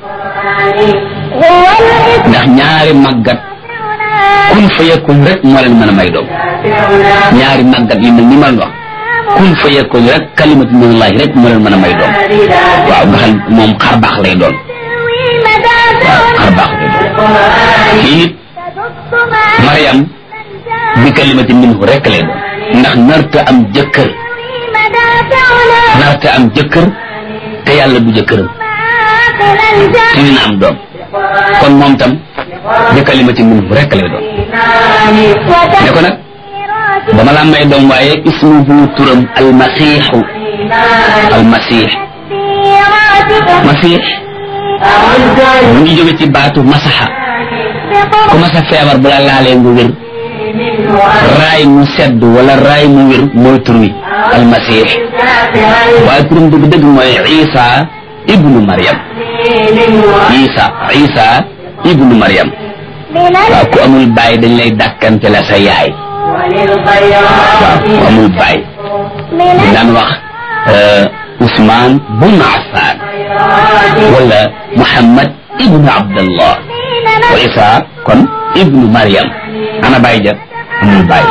ndax ñaari màggat kun fa yakun rek moo leen mën a may doom ñaari màggat yi mel ni ma wax kun fa yakun rek kalimatu min allah rek moo leen mën a may doom waaw nga xam moom xar baax lay doon waaw xar baax lay doon kii it Mariam bi kalimati minhu rek lay doon ndax narta am jëkkër narta am jëkkër te yàlla du jëkkëram te dina am doom kon moom tam bi kalimati minhu rek lay doon ne ko nag dama la may doom waaye ismuhu turam almasiixu almasiix masiix mu ngi jóge ci baatu masaxa ku masa feebar bu la laalee nga wér raay mu sedd wala raay mu wér mooy tur wi almasih waaye turam dëgg dëgg mooy Isa ibnu Maryam Isa Isa ibnu Maryam waaw ku amul baay dañ lay dàkkante la sa yaay waaw ku amul baay dañ daan wax Ousmane bun Affan wala Muhammad ibnu Abdallah wa Isa kon ibnu Maryam ana baay ja amul baay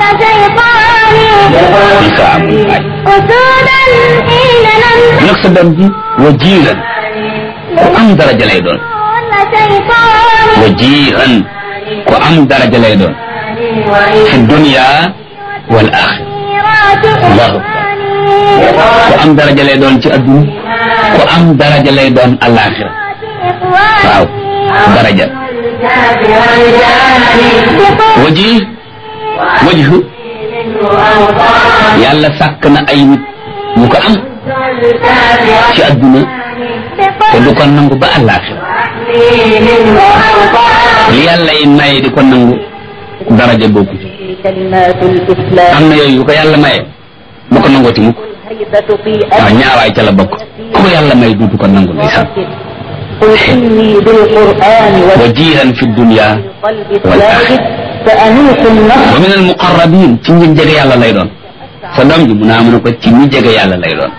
Isa amul baay nag sa doom ji wajiiran ku am daraja lay doon wajiiran ku am daraja lay doon fi dunya wal axira allahu akbar ku am daraja lay doon ci adduna ku am daraja lay doon alaxira waaw daraja waji wajhu yàlla sàkk na ay nit ñu ko am ci adduna te du ko nangu ba àllaaxira li yàlla yi maye di ko nangu daraja bokku ci am na yooyu yu ko yàlla maye bu ko nangooti mukk waaw ñaawaay ca la bokk ku ko yàlla may duutu ko nangu ndeysaan wajihan fi dunya wal axira wa min al muqarrabin ci ñi jege yàlla lay doon sa doom ji mu naa mën a ko ci ñi jege yàlla lay doon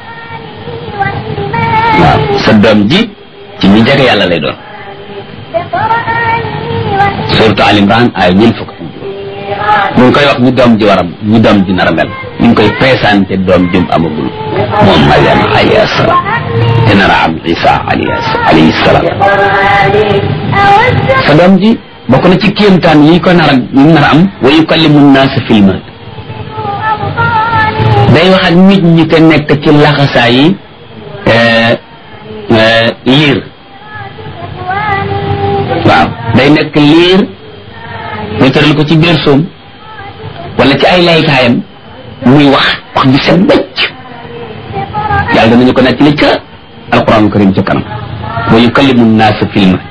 waaw sa doom ji ci ñi jege yàlla lay doon surtout Al Imran ay ñeent fukk mu ngi koy wax ñu doom ji waram ñu doom ji nar a mel ñu ngi koy présenté doom jum amagul moom Mariam alayhi salaam te nar a am Isa alayhi salaam sa doom ji bokk na ci kéemtaan yi ko nar a yi nar a am wa yukallimu nnaasa fil mahd day wax ak nit ñi te nekk ci laxasaa yi liir waaw day nekk liir ñu tëral ko ci biir soom wala ci ay laytaayam muy wax wax ju set bëcc yàlla danañu ko nekk li ca alquran karim ca kanam wa yukallimu nnaasa fil mahdi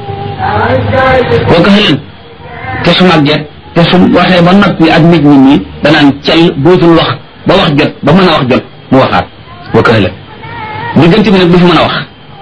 wa kahlan te su màggee te su waxee ba noppi ak nit ñi nii danaan cel dootul wax ba wax jot ba mën a wax jot mu waxaat wa kahlan diggante bi nag du fi mën a wax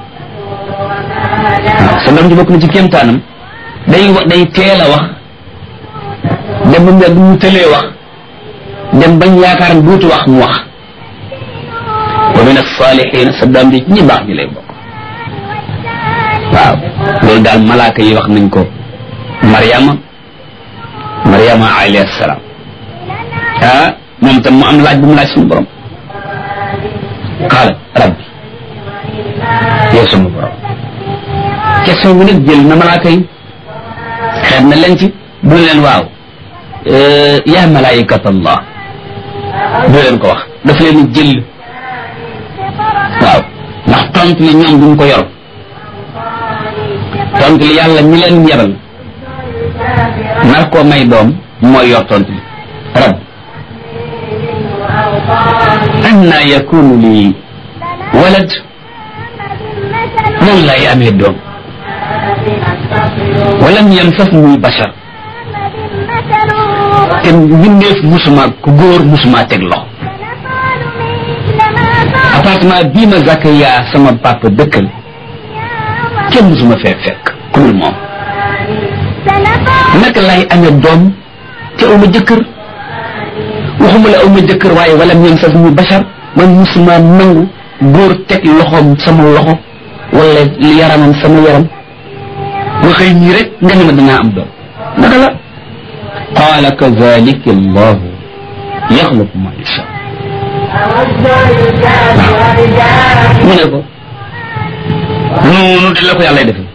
waaw sa doom ji bokk na ci kéemtaanam day wax day teel a wax dem ba mu yàgg mu tëlee wax dem bañ yaakaar ne duutu wax mu wax wa min as-saalihiin sa doom ji ñi baax ñi lay bokk waaw loolu daal malaaka yi wax nañ ko Mariama Mariama alayhi salaam ah moom tam mu am laaj bu mu laaj suñu borom qaala rabbi yow sama borom question bi nag jël na malaaka yi xeet na leen ci bu leen waaw yaa malaayikatallah du leen ko wax daf leen jël waaw ndax tontu li ñoom duñ ko yor tontu li yàlla mi leen yebal nar koo may doom mooy yor tontu li rab anna yakunu li walad moom lay amee doom walam yamsasni bashar te mbindeef musuma ku góor musuma teg loxo appartement bii ma Zakariya sama papa dëkkal kenn musuma fee fekk ku dul moom naka lay amee doom te aw ma jëkkër waxuma la aw ma jëkkër waaye walam yamsasni bashar man musuma nangu góor teg loxoom sama loxo wala yaramam sama yaram nga xëy nii rek nga ne ma danaa am doom naka la qaala kazalika allahu yaxluqu ma yasha mu ne ko noonu di la ko yàlla defee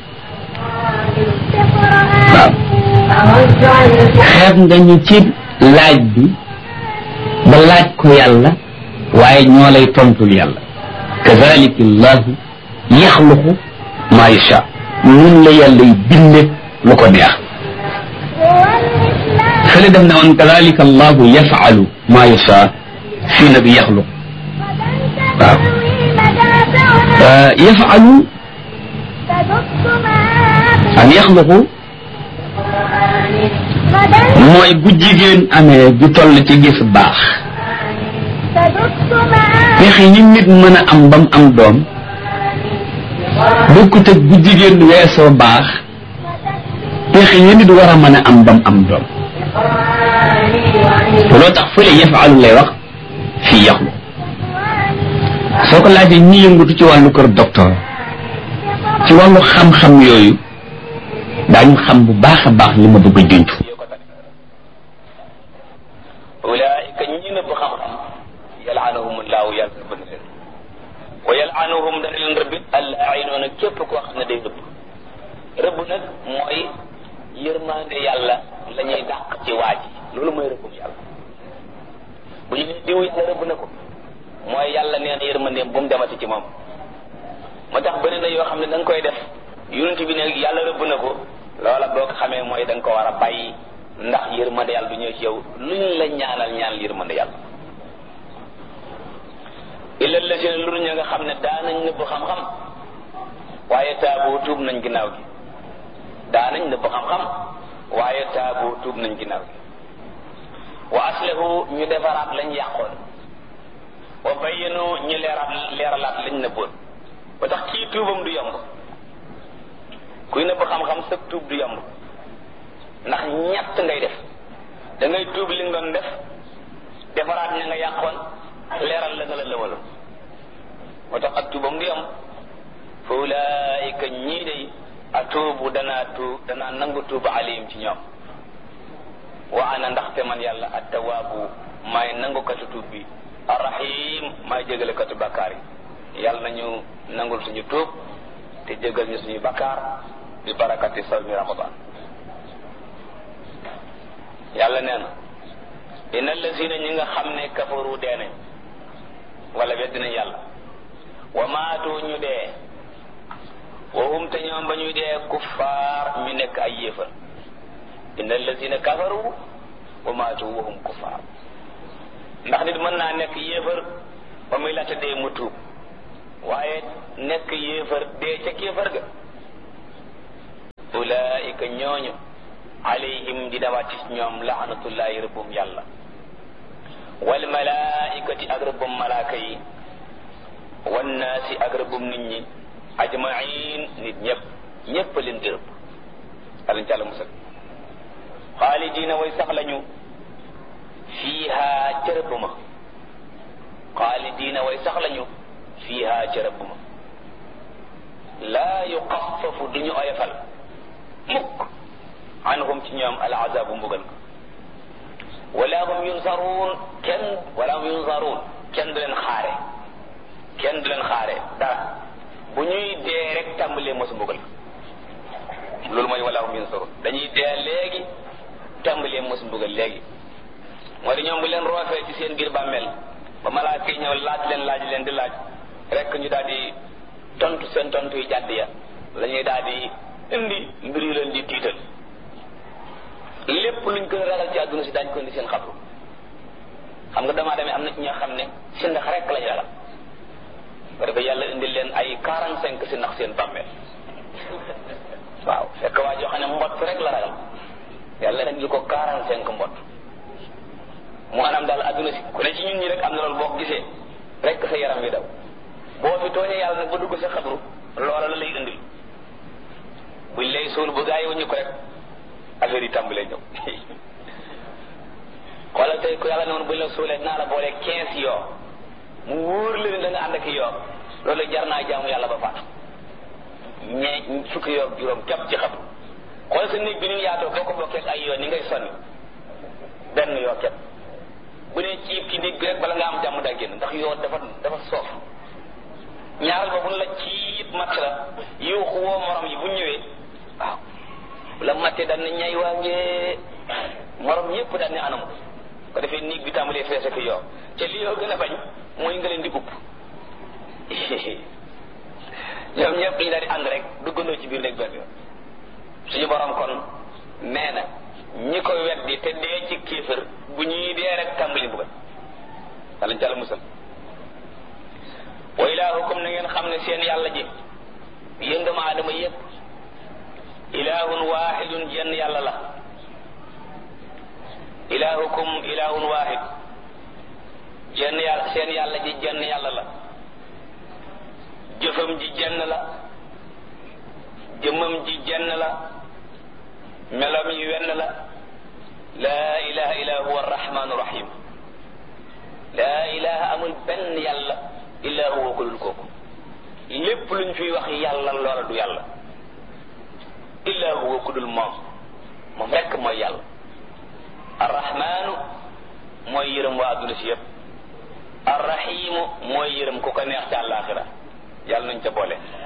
waaw xeeb nga ñu ci laaj bi ba laaj ko yàlla waaye ñoo lay tontul yàlla kazalika allahu yaxluqu ma yasha nun la yàlla yi binde lu ko neex fële dem na woon kadalika allahu yafalu ma yasha fii na bi yaxluq waaw yafalu an yaxluqu mooy bu jigéen amee ju toll ci gis baax pexe yi nit mën a am bam am doom bokkut ak bu jigéen weesoo baax pexe yi nit war a mën a am bam am doom loo tax fële yafalu lay wax fii yaxlu soo ko laajee ñi yëngatu ci wàllu kër docteur ci wàllu xam-xam yooyu daañu xam bu baax a baax li ma bëgg a junj. ulaa'ika ñi nëbb xam-xam yal'anuhum allahu yàlla rëbb na leen wa yal'anuhum dana leen rëbb al-laa'inuuna képp koo xam ne day rëbb rëbb nag mooy yërmande yàlla la ñuy dàq ci waa ji loolu mooy rëbbum yàlla bu ñu nee diw yàlla rëbb na ko mooy yàlla nee na yërmandeem bu mu demati ci moom moo tax bëri na yoo xam ne da nga koy def yonent bi ne yàlla rëbb na ko loola boo ko xamee mooy da nga ko war a bàyyi ndax yërmande yàlla du ñëw ci yow luñ la ñaanal ñaanal yërmande yàlla illa lazina lu ña nga xam ne daanañ nëbb xam-xam waaye taabu tuub nañ ginnaaw gi daanañ nëbb xam-xam waaye taabu tuub nañ ginnaaw gi wa aslahu ñu defaraat lañ yàqoon wa bayyanu ñu leeraat leeralaat lañ nëbboon ba tax kii tuubam du yomb kuy nëbb xam-xam sa tuub du yomb ndax ñett ngay def da ngay tuub li nga doon def defaraat ña nga yàqoon leeral la nga la lëwaloon moo tax ak tuubam du yomb fa ulaayika ñii day atuubu danaa tuub danaa nangu tuuba alayhim ci ñoom wa ana ndaxte man yàlla attawaabu maay nangukatu tuub bi arrahim maay jégalekatu bakkaar yi yàlla nañu nangul suñu tuub te jégal ñu suñu bakkaar bi barakati sawmi ramadan yàlla nee na inna allazina ñi nga xam ne kafaru dee nañ wala wedd nañ yàlla wa maatu ñu dee wa hum te ñoom ba ñuy dee kuffaar ñu nekk ay yéefar inna allazina kafaru wa maatu wa hum kuffaar ndax nit mën naa nekk yéefar ba muy laata dee mu tuub waaye nekk yéefar dee ca kéefar ga ulaika ñooñu alayhim dina wàcc ci ñoom laanatullahi rëbbum yàlla wal malaikati ak rëbbum malaaka yi wan naasi ak rëbbum nit ñi ajmain nit ñëpp ñëpp leen di rëbb alañ ca la musal xaalidina way sax lañu fiiha ca rëbb ma xaalidina way sax lañu fiiha ca rëbb ma laa yuxaffafu duñu oyofal mukk anhum ci ñoom al azabu mbugal ko wala hum yunsaruun kenn wala hum yunsaruun kenn du leen xaare kenn du leen xaare dara bu ñuy dee rek tàmbalee mosu mbugal ko loolu mooy wala hum yunsaruun dañuy dee léegi tàmbalee mosu mbugal léegi moo di ñoom bu leen roofee ci seen biir bàmmeel ba malaaka yi ñëw laaj leen laaj leen di laaj rek ñu daal di tontu seen tontu yi jàdd ya la ñuy daal di indi mbir yu leen di tiital lépp luñ gën a ragal ci àdduna si daañ ko indi seen xabru xam nga damaa demee am na ci ñoo xam ne si ndax rek lañ ragal ba dafa yàlla indi leen ay quarante cinq si ndax seen bàmmeel waaw fekk waa joo xam ne mbott rek la ragal yàlla indi ko quarante cinq mbott mu anam daal àdduna si ku ne ci ñun ñi rek am na loolu boo ko gisee rek sa yaram wi daw boo fi tooñee yàlla nag ba dugg sa xabru loola la lay indil buñ lay suul bu gaa yi wuñu ko rek affaire yi tàmbalee ñëw xoolal tey ku yàlla ne woon buñ la suulee naa la boole quinze yoo mu wóor la ne da nga ànd ak yoo loolu jar naa jaamu yàlla ba faatu ñee fukki yoo juróom képp ci xabru xoolal sa néeg bi ni yaatoo boo ko bokkee ay yoo ni ngay sonni benn yoo képp bu ne ciib ci néeg bi rek bala nga am jàmm daa génn ndax yoo dafa dafa soof ñaaral ba buñ la ciib matt la yuuxu woo morom yi bu ñëwee waaw bu la mattee daan ne ñay waa ngee morom yépp daan ne anamu ko defee néeg bi tàmbalee fees ak yoo te li yoo gën a bañ mooy nga leen di upp ñoom ñëpp ñu daal di ànd rek duggandoo ci biir néeg benn yoon suñu borom kon nee na ñi ko weddi te dee ci kéefër bu ñuy dee rek tàmbali mbugal alañ ca la musal wa ilaahukum na ngeen xam ne seen yàlla ji yéen doomu aadama yépp ilaahun waahidun jenn yàlla la ilaahukum ilaahun waahid jenn yàlla seen yàlla ji jenn yàlla la jëfam ji jenn la jëmmam ji jenn la melam yi wenn la laa ilaha illa huwa arrahmanu rahim laa ilaha amul benn yàlla illa huwa ku dul kooku lépp luñ fiy wax yàlla loola du yàlla illa huwa ku dul moom moom rekk mooy yàlla arrahmanu mooy yërëm waa adduna si yëpp arrahimu mooy yërëm ku ko neex ca àllaaxira yàlla nañ ca boole